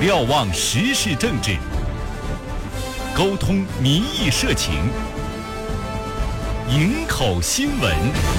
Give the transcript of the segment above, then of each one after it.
瞭望时事政治，沟通民意社情，营口新闻。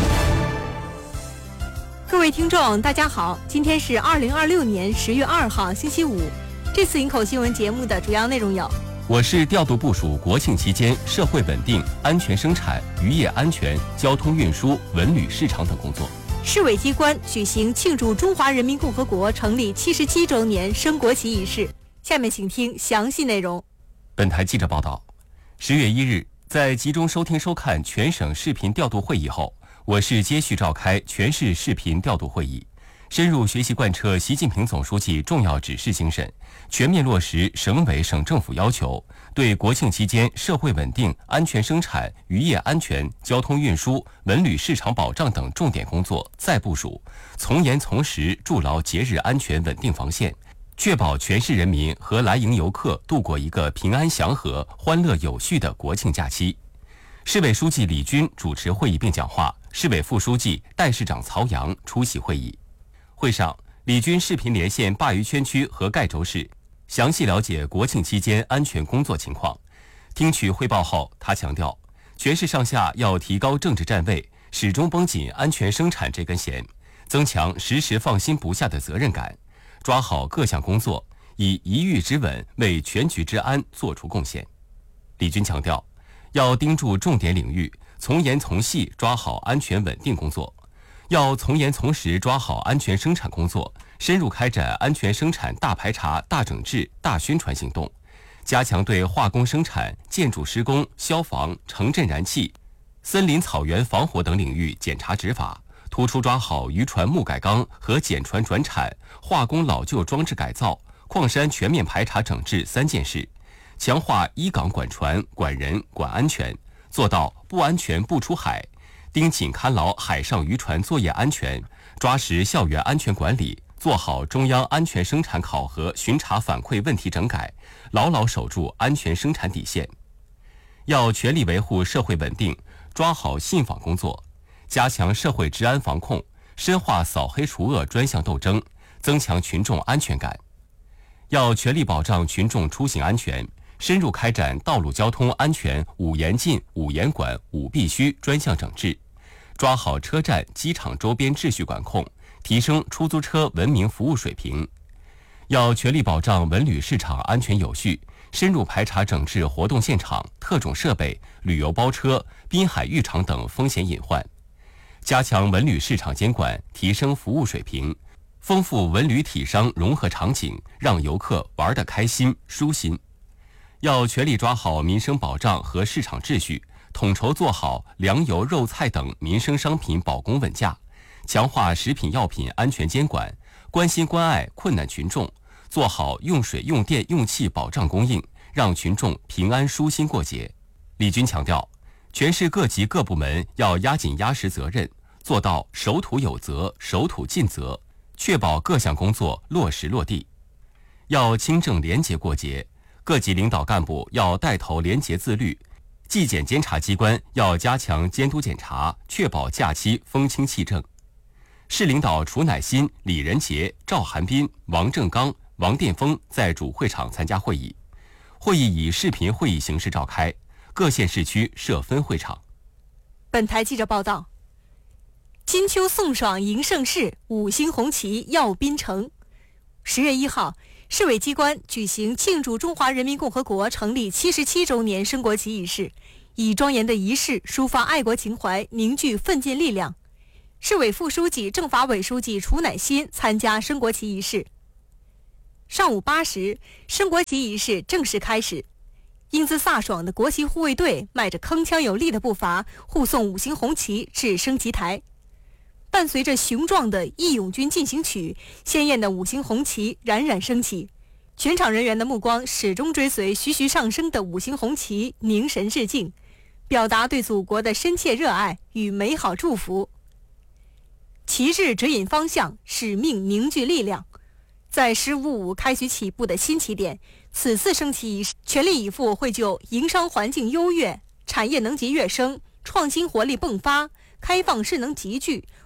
各位听众大家好，今天是2026年10月2号星期五。这次营口新闻节目的主要内容有： 我市调度部署国庆期间社会稳定、安全生产、渔业安全、交通运输、文旅市场等工作。 市委机关举行庆祝中华人民共和国成立77周年升国旗仪式。下面请听详细内容。 本台记者报道，10月1日，在集中收听收看全省视频调度会议后，我市接续召开全市视频调度会议，深入学习贯彻习近平总书记重要指示精神，全面落实省委省政府要求，对国庆期间社会稳定、安全生产、渔业安全、交通运输、文旅市场保障等重点工作再部署，从严从实筑牢节日安全稳定防线，确保全市人民和来迎游客度过一个平安祥和、欢乐有序的国庆假期。市委书记李军主持会议并讲话，市委副书记、代市长曹阳出席会议。会上，李军视频连线鲅鱼圈区和盖州市，详细了解国庆期间安全工作情况。听取汇报后，他强调，全市上下要提高政治站位，始终绷紧安全生产这根弦，增强时时放心不下的责任感，抓好各项工作，以一域之稳为全局之安作出贡献。李军强调，要盯住重点领域，从严从细抓好安全稳定工作，要从严从实抓好安全生产工作，深入开展安全生产大排查、大整治、大宣传行动，加强对化工生产、建筑施工、消防、城镇燃气、森林草原防火等领域检查执法，突出抓好渔船木改钢和减船转产、化工老旧装置改造、矿山全面排查整治3件事，强化依港管船、管人、管安全，做到不安全不出海，盯紧看牢海上渔船作业安全，抓实校园安全管理，做好中央安全生产考核巡查反馈问题整改，牢牢守住安全生产底线。要全力维护社会稳定，抓好信访工作，加强社会治安防控，深化扫黑除恶专项斗争，增强群众安全感。要全力保障群众出行安全，深入开展道路交通安全5严禁、5严管、5必须专项整治，抓好车站、机场周边秩序管控，提升出租车文明服务水平。要全力保障文旅市场安全有序，深入排查整治活动现场、特种设备、旅游包车、滨海浴场等风险隐患，加强文旅市场监管，提升服务水平，丰富文旅体商融合场景，让游客玩得开心舒心。要全力抓好民生保障和市场秩序，统筹做好粮油肉菜等民生商品保供稳价，强化食品药品安全监管，关心关爱困难群众，做好用水用电用气保障供应，让群众平安舒心过节。李军强调，全市各级各部门要压紧压实责任，做到守土有责、守土尽责，确保各项工作落实落地。要清正廉洁过节，各级领导干部要带头廉洁自律，纪检监察机关要加强监督检查，确保假期风清气正。市领导楚乃馨、李仁杰、赵寒斌、王正刚、王殿峰在主会场参加会议。会议以视频会议形式召开，各县市区设分会场。 本台记者报道，金秋送爽迎盛世，5星红旗耀滨城。10月1号，市委机关举行庆祝中华人民共和国成立77周年升国旗仪式，以庄严的仪式抒发爱国情怀，凝聚奋进力量。市委副书记、政法委书记楚乃馨参加升国旗仪式。上午8时，升国旗仪式正式开始。英姿飒爽的国旗护卫队迈着铿锵有力的步伐，护送5星红旗至升旗台。伴随着雄壮的《义勇军进行曲》，鲜艳的5星红旗冉冉升起。全场人员的目光始终追随徐徐上升的5星红旗，凝神致敬，表达对祖国的深切热爱与美好祝福。旗帜指引方向，使命凝聚力量。在15.5开局起步的新起点，此次升旗仪式全力以赴绘就营商环境优越、产业能级跃升、创新活力迸发、开放势能集聚、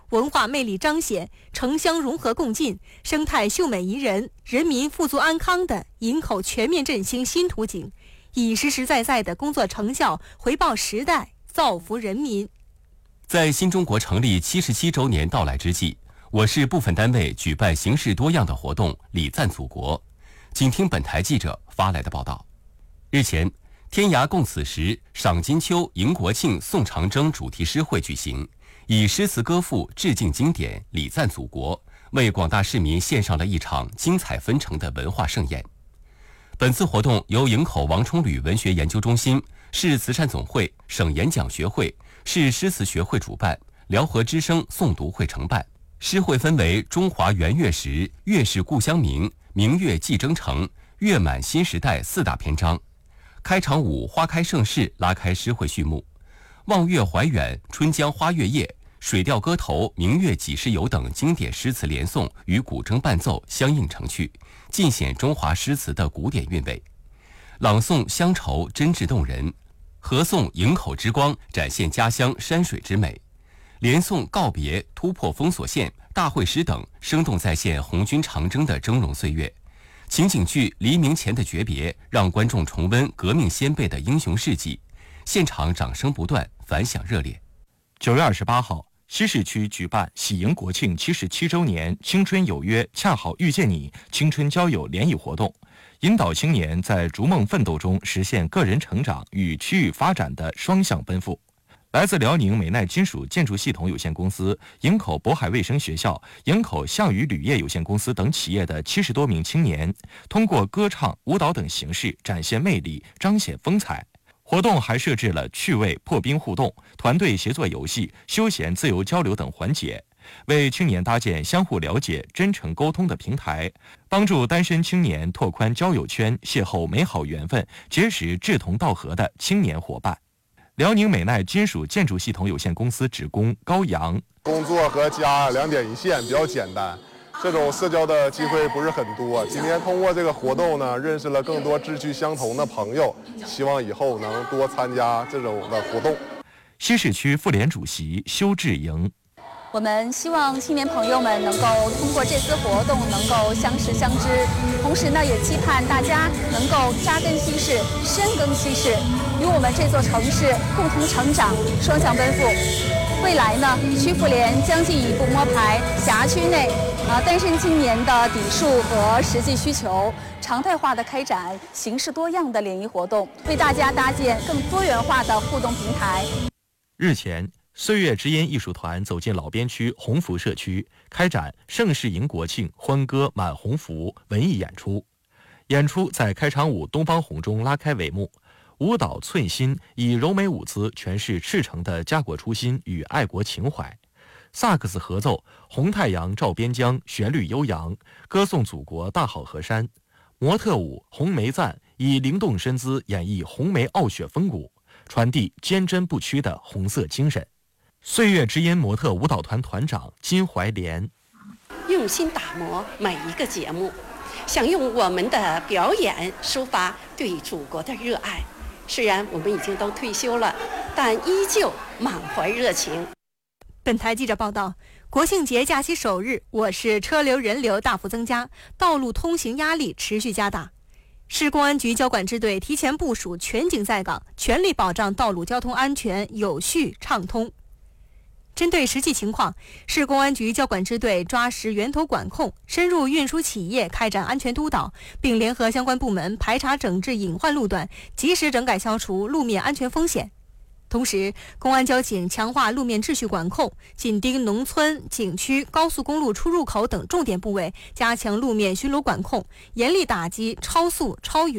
文化魅力彰显，城乡融合共进，生态秀美宜人，人民富足安康的营口全面振兴新图景，以实实在在的工作成效回报时代，造福人民。 在新中国成立77周年到来之际，我市部分单位举办形式多样的活动，礼赞祖国。请听本台记者发来的报道。日前，天涯共此时赏金秋迎国庆颂长征主题诗会举行，以诗词歌赋致敬经典，礼赞祖国，为广大市民献上了一场精彩纷呈的文化盛宴。本次活动由营口王崇履文学研究中心、市慈善总会、省演讲学会、市诗词学会主办，辽河之声诵读会承办。诗会分为中华元月时、月是故乡明、明月寄征程、月满新时代4大篇章。开场舞花开盛世拉开诗会序幕，望月怀远、春江花月夜、水调歌头、明月几时有等经典诗词连诵与古筝伴奏相映成趣，尽显中华诗词的古典韵味。朗诵乡愁真挚动人，合诵营口之光展现家乡山水之美，连诵告别突破封锁线、大会诗等生动再现红军长征的峥嵘岁月。情景剧《黎明前的诀别》让观众重温革命先辈的英雄事迹，现场掌声不断，反响热烈。 9月28号，西市区举办喜迎国庆77周年青春有约恰好遇见你青春交友联谊活动，引导青年在逐梦奋斗中实现个人成长与区域发展的双向奔赴。来自辽宁美耐金属建筑系统有限公司、营口渤海卫生学校、营口项羽铝业有限公司等企业的70多名青年，通过歌唱、舞蹈等形式展现魅力，彰显风采。活动还设置了趣味破冰互动、团队协作游戏、休闲自由交流等环节，为青年搭建相互了解、真诚沟通的平台，帮助单身青年拓宽交友圈，邂逅美好缘分，结识志同道合的青年伙伴。辽宁美耐金属建筑系统有限公司职工高阳： 工作和家2点一线，比较简单，这种社交的机会不是很多。今天通过这个活动呢，认识了更多志趣相同的朋友，希望以后能多参加这种的活动。 西市区妇联主席修志莹： 我们希望青年朋友们能够通过这次活动能够相识相知，同时呢，也期盼大家能够扎根西市、深耕西市，与我们这座城市共同成长，双向奔赴。未来呢，区妇联将进一步摸排辖区内单身青年的底数和实际需求，常态化的开展形式多样的联谊活动，为大家搭建更多元化的互动平台。 日前，岁月之音艺术团走进老边区鸿福社区，开展盛世迎国庆欢歌满鸿福文艺演出。演出在开场舞东方红中拉开帷幕，舞蹈寸心以柔美舞姿诠释赤诚的家国初心与爱国情怀。萨克斯合奏红太阳照边疆，旋律悠扬，歌颂祖国大好河山。模特舞红梅赞以灵动身姿演绎红梅傲雪风骨，传递坚贞不屈的红色精神。岁月之音模特舞蹈团团长金怀莲： 用心打磨每一个节目，想用我们的表演抒发对祖国的热爱。虽然我们已经都退休了，但依旧满怀热情。 本台记者报道，国庆节假期首日，我市车流人流大幅增加，道路通行压力持续加大。市公安局交管支队提前部署全警在岗，全力保障道路交通安全有序畅通。针对实际情况，市公安局交管支队抓实源头管控，深入运输企业开展安全督导，并联合相关部门排查整治隐患路段，及时整改消除路面安全风险。同时，公安交警强化路面秩序管控，紧盯农村、景区、高速公路出入口等重点部位，加强路面巡逻管控，严厉打击超速、超员